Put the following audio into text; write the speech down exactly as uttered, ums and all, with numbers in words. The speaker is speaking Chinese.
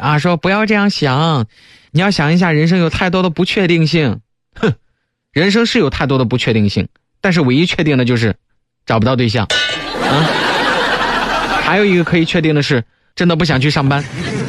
啊，说不要这样想，你要想一下，人生有太多的不确定性。哼，人生是有太多的不确定性，但是唯一确定的就是找不到对象啊。还有一个可以确定的是，真的不想去上班。